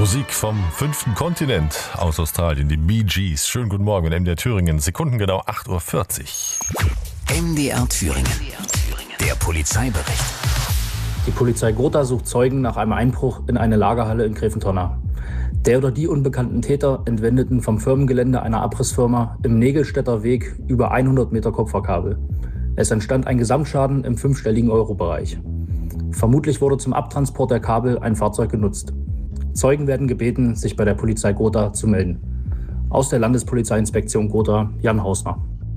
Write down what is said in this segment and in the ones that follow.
Musik vom 5. Kontinent aus Australien, die Bee Gees. Schönen guten Morgen mit MDR Thüringen, sekundengenau 8:40 Uhr. MDR Thüringen, der Polizeibericht. Die Polizei Gotha sucht Zeugen nach einem Einbruch in eine Lagerhalle in Gräfentonna. Der oder die unbekannten Täter entwendeten vom Firmengelände einer Abrissfirma im Nägelstädter Weg über 100 Meter Kupferkabel. Es entstand ein Gesamtschaden im 5-stelligen Euro-Bereich. Vermutlich wurde zum Abtransport der Kabel ein Fahrzeug genutzt. Zeugen werden gebeten, sich bei der Polizei Gotha zu melden. Aus der Landespolizeiinspektion Gotha, Jan Hausner.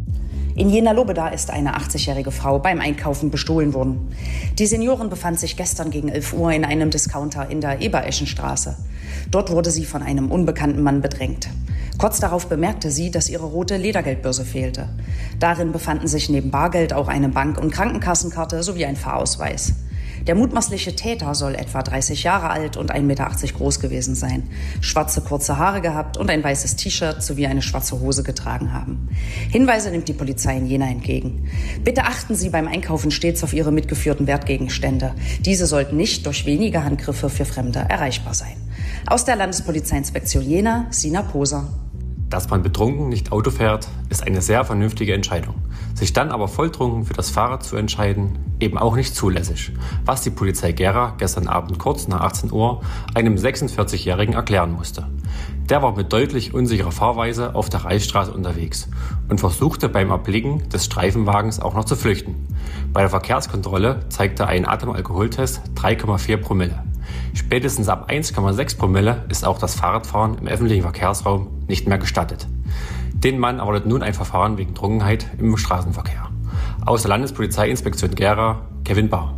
In Jena-Lobeda ist eine 80-jährige Frau beim Einkaufen bestohlen worden. Die Seniorin befand sich gestern gegen 11 Uhr in einem Discounter in der Ebereschenstraße. Dort wurde sie von einem unbekannten Mann bedrängt. Kurz darauf bemerkte sie, dass ihre rote Ledergeldbörse fehlte. Darin befanden sich neben Bargeld auch eine Bank- und Krankenkassenkarte sowie ein Fahrausweis. Der mutmaßliche Täter soll etwa 30 Jahre alt und 1,80 Meter groß gewesen sein, schwarze kurze Haare gehabt und ein weißes T-Shirt sowie eine schwarze Hose getragen haben. Hinweise nimmt die Polizei in Jena entgegen. Bitte achten Sie beim Einkaufen stets auf Ihre mitgeführten Wertgegenstände. Diese sollten nicht durch wenige Handgriffe für Fremde erreichbar sein. Aus der Landespolizeiinspektion Jena, Sina Poser. Dass man betrunken nicht Auto fährt, ist eine sehr vernünftige Entscheidung. Sich dann aber volltrunken für das Fahrrad zu entscheiden, eben auch nicht zulässig. Was die Polizei Gera gestern Abend kurz nach 18 Uhr einem 46-Jährigen erklären musste. Der war mit deutlich unsicherer Fahrweise auf der Reichsstraße unterwegs und versuchte beim Erblicken des Streifenwagens auch noch zu flüchten. Bei der Verkehrskontrolle zeigte ein Atemalkoholtest 3,4 Promille. Spätestens ab 1,6 Promille ist auch das Fahrradfahren im öffentlichen Verkehrsraum nicht mehr gestattet. Den Mann erwartet nun ein Verfahren wegen Trunkenheit im Straßenverkehr. Aus der Landespolizeiinspektion Gera, Kevin Bahr.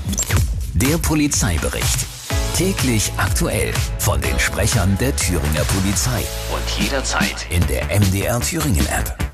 Der Polizeibericht. Täglich aktuell von den Sprechern der Thüringer Polizei und jederzeit in der MDR Thüringen App.